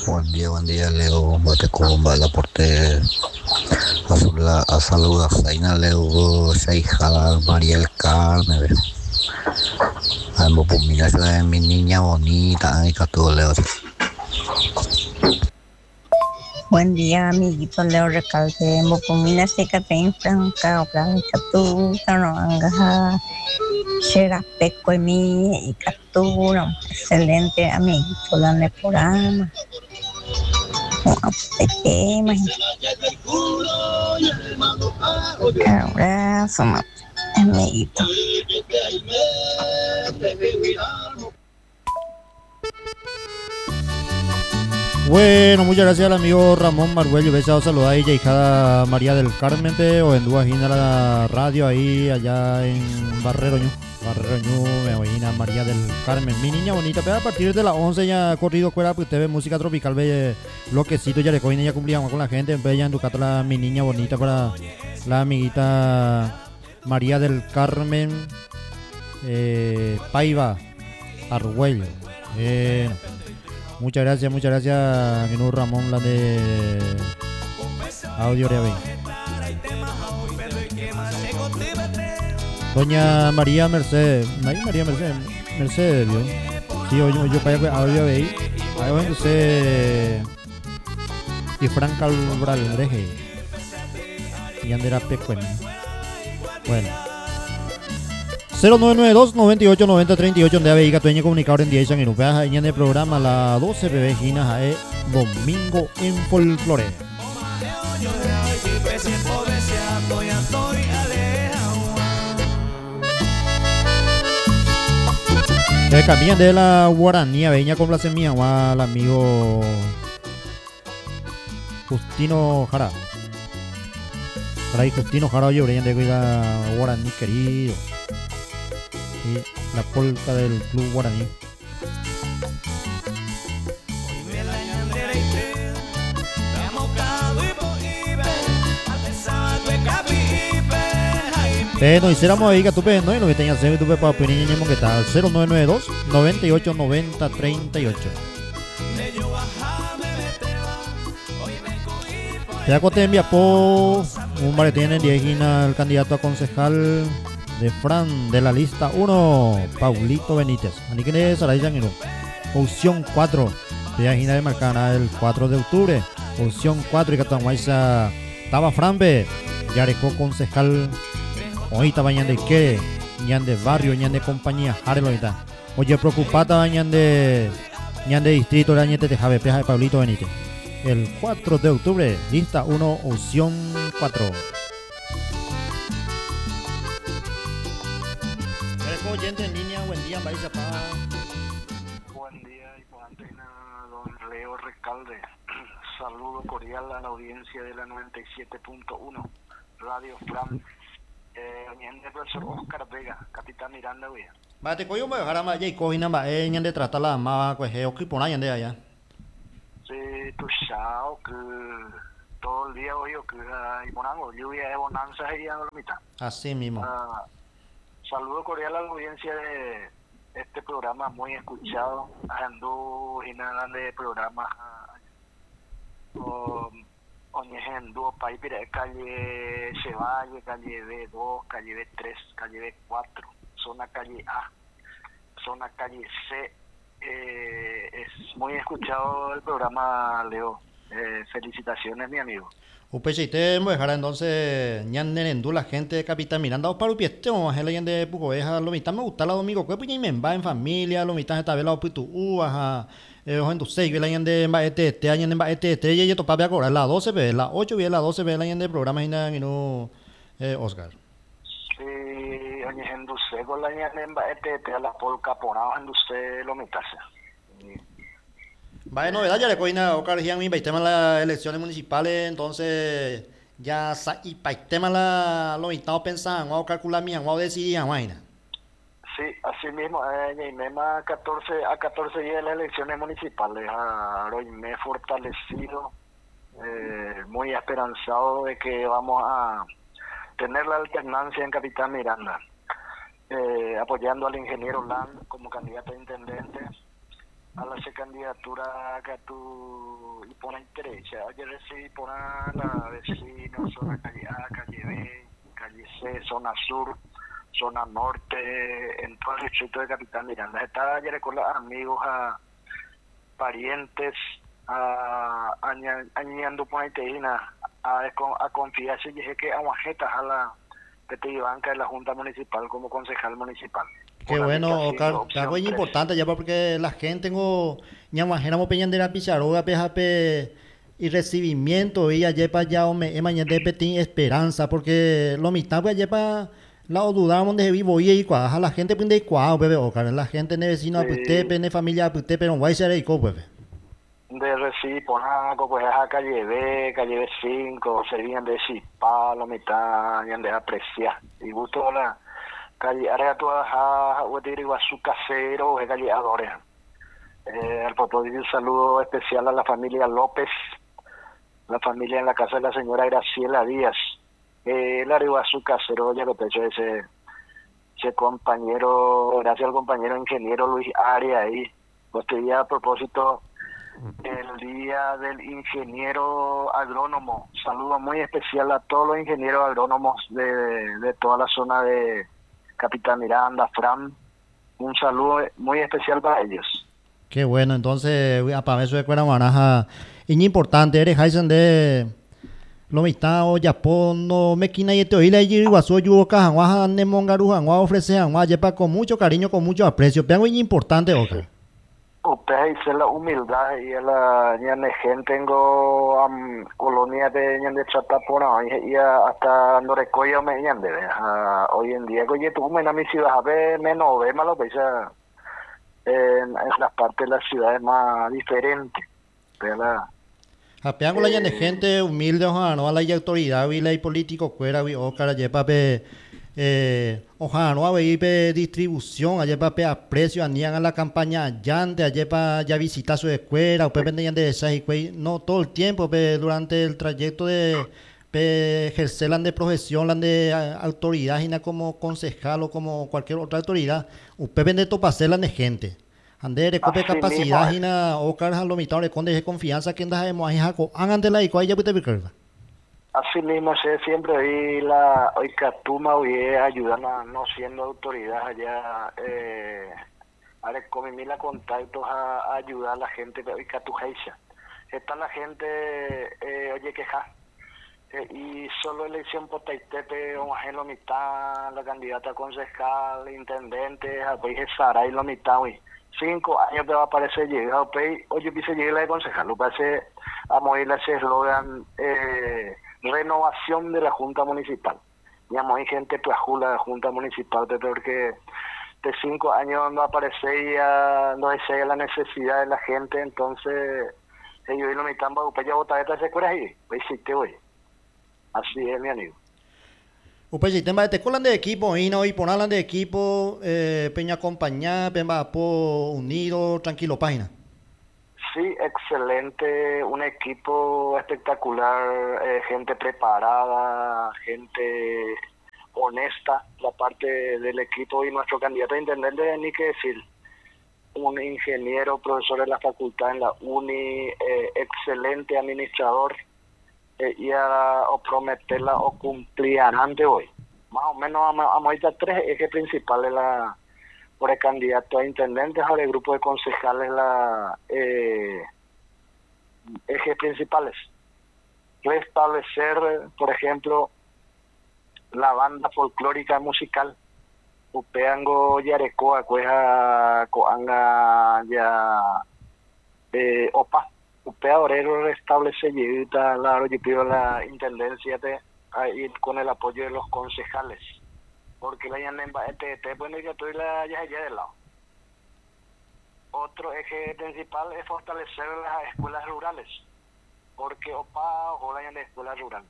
Buen día, Leo. Bate comba el aporte a saludar a Leo, Seija, María del Carmen. Algo por mi niña bonita, y todo Leo. Buen día, amiguito Leo Recalde. Mopomina seca ten franca, blanca tu, caroanga, chera peco y captura. Excelente, amiguito, dame programa. Tema. Abrazo, amiguito. Bueno, muchas gracias al amigo Ramón Marguello. Besado, saludar a ella, hijada María del Carmen, o en Duajina la radio ahí, allá en Barreroño, me voy a María del Carmen. Mi niña bonita, pero a partir de las 11 ya ha corrido fuera, pues usted ve música tropical, ve bloquecito, ya le cogen, ya cumplíamos con la gente, en vez ya en Ducata la mi niña bonita para la amiguita María del Carmen, Paiva, Argüello. Muchas gracias, Minú Ramón, la de Audio Reabé. Doña María Mercedes, Mercedes, ¿vio? Sí, yo para allá Audio Reabé. Ahí va entonces. Y Franca Albral, Breje. Y Andera Pecuen. Bueno. 0992 98 90 38 donde había Catueña comunicador en 10 años en el programa la 12 bebé Ginas AE domingo en folclore. Cambian de la guaranía veña con la semilla al amigo Justino Jara. Justino Jara yo de la guaraní querido. Y la polca del club guaraní. Nos hiciéramos ahí que tú ves, ¿no? Y lo que tenías que hacer, tú ves para opinar, que está 0992 98 90 38. Ya que te envía por un boletín en 10 el candidato a concejal de Fran de la lista 1, Paulito Benítez. Ani que le sarayang ino. Opción 4. Viajina de Marcana el 4 de octubre. Opción 4 y Catamuaiza Taba Franbe. Yareco concejal. Hoy estaba ñan de qué, ñan de barrio, ñan de compañía, Jarelita. Oye, preocupada ñan de distrito, la ñete de Javier Peja de Paulito Benítez. El 4 de octubre, lista 1, opción 4. Oyente en línea, buen día, Buen día, Hipotantena, don Leo Recalde. Saludo cordial a la audiencia de la 97.1, Radio Fran. El profesor Oscar Vega, Capitán Miranda, güey. Te cojo me dejar a y cojo nada ñan de tratar la más pues equipo ñan de allá. Sí, tu chao que todo el día hoy que y ponamos lluvia de bonanza y ya no lo mitad. Así mismo. Saludo cordial a la audiencia de este programa muy escuchado. Andú y nada de programa. Oñejendú, Paipira, calle Cevalle, calle B2, calle B3, calle B4, zona calle A, zona calle C. Es muy escuchado el programa, Leo. Felicitaciones, mi amigo. Upechite me dejará entonces ñan nenendú la gente de Capitán Miranda para upieste o la gente de Pucoeja lo mitad me gusta la domingo que pues me va en familia lo mitad está vela opitu uvas en tu 6 la ñan de este año en este y topa a cobrar la 12 ve la 8 ve la 12 ve la ñan de programa y no Oscar. Sí, oye en dulce con la ñan en este la polca ponado en dulce lo mitad. Vaya novedad, ya le coina Oscar Gianmi, el tema de las elecciones municipales, entonces ya y para el tema lo estamos pensando, vamos a calcular mi vamos a decidir, vaina. Sí, así mismo, y mema 14 a 14 días de las elecciones municipales, hoy me he fortalecido, muy esperanzado de que vamos a tener la alternancia en Capitán Miranda, apoyando al ingeniero Lan como candidato a intendente. a la candidatura que tú y por interés. Oye, recibí por la vecino, zona calle A, calle B, calle C, zona sur, zona norte, en todo el distrito de Capitán Miranda. Estaba ayer con los amigos, a parientes, añadiendo por interina, a confiarse y dije que a Guajetas a la Petty Banca de la Junta Municipal como concejal municipal. Qué Por la bueno, lista 5, Oscar. opción Algo 3. importante ya porque la gente tengo ñamajera mo peñandera picharoga pejape y recibimiento y ayepa ya o me mañana de petín esperanza porque lo mitad pues ayepa la o dudamos de vivo y cuaja la gente pende cuao bebé Oscar la gente ne vecino aputepe ne familia aputepe no guay será y co bebé. De recibir Ponaco, pues a calle B 5, servían de Chipá, la mitad, y de apreciar. Y gusto la calle, ahora tú a Iguazú Casero, de calle Adores. Al propósito, un saludo especial a la familia López, la familia en la casa de la señora Graciela Díaz. La Iguazú Casero, ya lo pecho ese compañero, gracias al compañero ingeniero Luis Aria ahí. Pues te día a propósito el día del ingeniero agrónomo. Saludo muy especial a todos los ingenieros agrónomos de toda la zona de Capitán Miranda, Fran. Un saludo muy especial para ellos. Qué bueno, entonces para eso de cuera manaja y importante eres Jason de lo mitad o Japón no me quina y te oí la iguazo yuca janguaja ne mongaru janguaja ofrece janguaja yepa con mucho cariño, con mucho aprecio. Pero es importante otra. Usted dice la humildad y la gente tengo colonia de ñande chatapona y hasta no recoyo me ñande hoy en día oye tú me na mi ciudad a ver menos ve malo pesa en las partes de las ciudades más diferentes ¿verdad? Japeango la de gente humilde ojalá no a la autoridad y la político fuera o cara yepa pe ojalá no hay distribución, allá para aprecio, anían a la campaña llante, allá para ya visitar su escuela, o vendían de esas y no todo el tiempo, durante el trayecto de ejercer la de profesión, la de autoridad, como concejal o como cualquier otra autoridad, usted vende todo para hacer la de gente. Ande recope capacidad y na o carja lo mitad le conde de confianza que anda hemos ahí jaco ante la y cuál ya puede ver. Así mismo siempre vi la hoy Catuma hoy ayudan a no siendo autoridad allá ahora con mi la contactos a ayudar a la gente de hoy Catujeisa. Está la gente oye queja y solo elección por Taitepe o ajeno mitad la candidata a concejal intendente apoy Sara y lo mitad hoy 5 años te va a aparecer llega oye pise llegar de concejal lo parece a morir ese eslogan renovación de la Junta Municipal. Digamos, hay gente pues la Junta Municipal, porque de 5 años no aparece ya, no desea la necesidad de la gente, entonces ellos lo necesitan para que ya votar esta secuela ahí, pues sí hoy. Así es, mi amigo. Pues si tema de colan de equipo y no y ponerlan de equipo peña acompañar, pemba po unido, tranquilo página. Sí, excelente, un equipo espectacular, gente preparada, gente honesta, la parte del equipo y nuestro candidato a intendente, ni que decir, un ingeniero, profesor de la facultad en la UNI, excelente administrador, y a prometerla o cumplir antes hoy. Más o menos a 3 ejes principales por el candidato a intendente, ahora el grupo de concejales ejes principales. Restablecer, por ejemplo, la banda folclórica musical. Upeango Yarecoa, Cueja, Coanga, ya Opa. Upea Orero restablece Yedita, la la intendencia ahí con el apoyo de los concejales. Porque la Yanemba, bueno, que estoy la ya de lado. Otro eje principal es fortalecer las escuelas rurales, porque OPA o la de escuela rural.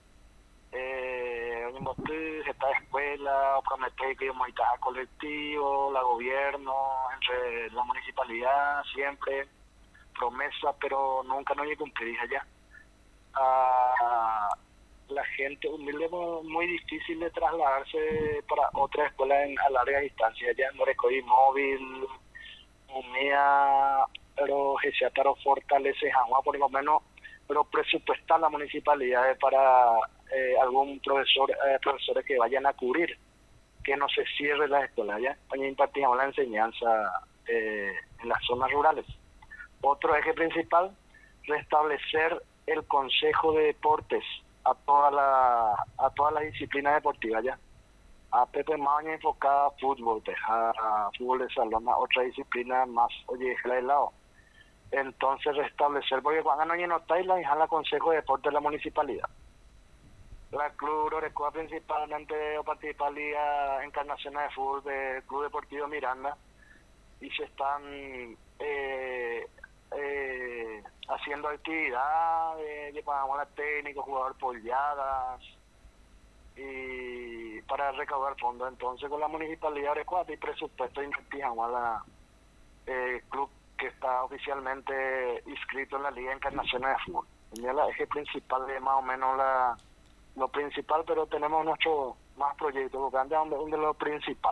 Esta escuela, prometer que vamos a colectivo, la gobierno, entre la municipalidad, siempre promesa, pero nunca no hay cumplido allá. La gente humilde muy difícil de trasladarse para otra escuela a larga distancia, ya no recogí móvil, unía pero que sea para fortalecer agua, por lo menos, pero presupuestar la municipalidad para algún profesores que vayan a cubrir, que no se cierre las escuelas, ya, para impartir la enseñanza en las zonas rurales. Otro eje principal, restablecer el Consejo de Deportes a todas las disciplinas deportivas, ya. A Pepe Maña enfocada a fútbol, a fútbol de salón, a otra disciplina más, oye, la de lado. Entonces restablecer, porque cuando no hay Taila, dejar el Consejo de Deportes de la municipalidad. La Club Orecoa principalmente participa en la Liga Encarnacional de Fútbol del Club Deportivo Miranda, y se están haciendo actividades, llevamos a técnicos, jugador polladas, y para recaudar fondos. Entonces con la municipalidad de Orecoa y presupuesto investigamos a la club que está oficialmente inscrito en la Liga Encarnacional de Fútbol. Ya el eje principal es más o menos lo principal, pero tenemos nuestros más proyectos, porque antes es lo principal.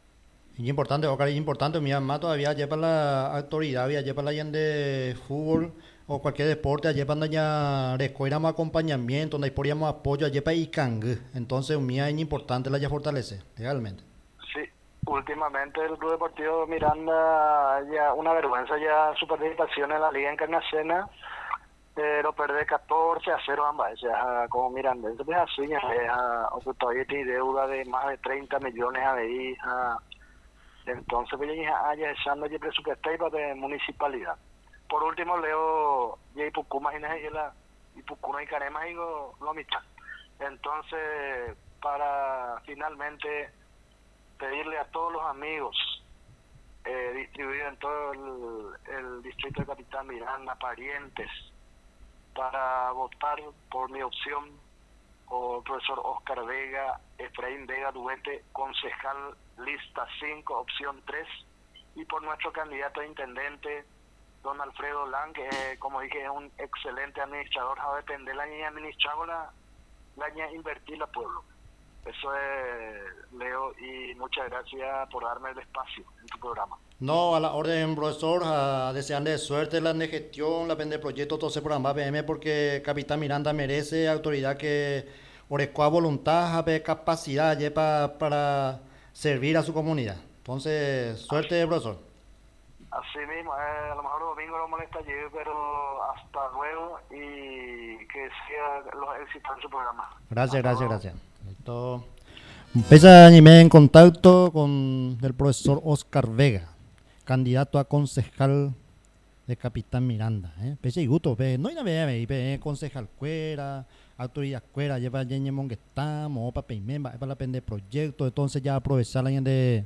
Y importante, Oscar, es importante, mi mamá todavía lleva la autoridad, lleva la de fútbol o cualquier deporte, lleva ya recueramos acompañamiento, donde podríamos apoyo, lleva y cang. Entonces, mía es importante la ya fortalece, legalmente. Sí, últimamente el Club Deportivo Miranda, ya una vergüenza ya su participación en la Liga Encarnacional, pero perder 14-0 ambas, ya como Miranda. Entonces, así ya todavía tiene deuda de más de 30 millones a veces. Entonces, pues ya echando el presupuesto para la municipalidad. Por último, leo ya Ipucú, imagínense, Ipucú no hay Carema, digo, lo mitad. Entonces, para finalmente pedirle a todos los amigos distribuidos en todo el distrito de Capitán Miranda, parientes, para votar por mi opción, o el profesor Oscar Vega, Efraín Vega Duete, concejal lista 5, opción 3, y por nuestro candidato a intendente, don Alfredo Lang, que como dije es un excelente administrador, va a depender la niña administrar la niña invertir la pueblo. Eso es, Leo, y muchas gracias por darme el espacio en tu programa. No, a la orden, profesor, a desearle suerte la de gestión, la de proyecto, todo ese programa PM, porque Capitán Miranda merece autoridad que Orecoa voluntad, capacidad para servir a su comunidad. Entonces, suerte, profesor. Así mismo, a lo mejor domingo lo molesta allí, pero hasta luego y que sea los éxitos en su programa. Gracias. Esto... Empieza en contacto con el profesor Oscar Vega, candidato a concejal de Capitán Miranda. Pese y gusto, no hay nada, concejal cuera, autoridad cuera, lleva Yeñe Monguetamo, para Peimemba, para la pende proyecto, entonces ya aprovechar la de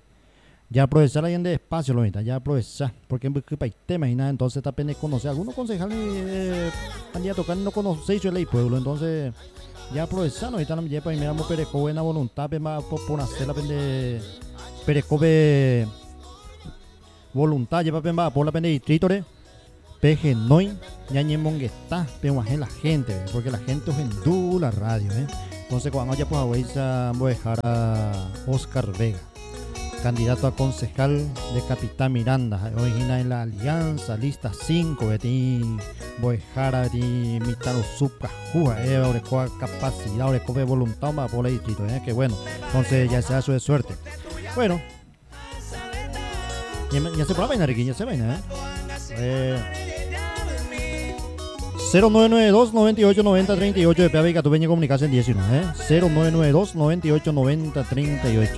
espacio, lo ya aprovechar, porque en tema y nada, entonces está pende conocer algunos concejales candidatos que no conoce yo el pueblo, entonces ya aprovechando ahorita no me lleva y miramos Pereco buena voluntad por hacer la pende Pereco voluntad lleva por la pende distrito peje noy ñañe monguetá peguaje la gente, porque la gente es en la radio, entonces cuando ya pues voy a dejar a Oscar Vega, candidato a concejal de Capitán Miranda, origina en la alianza, lista 5, voy a dejar a mitad los subcajúa, Orecoa capacidad, Orecoa voluntad para por el distrito, que bueno, entonces ya se da su de suerte. Bueno, ya se puede bailar aquí, ya se baila, 0992 98 90 38 de PAB y Catupeña Comunicación 19, 0992 98 90 38.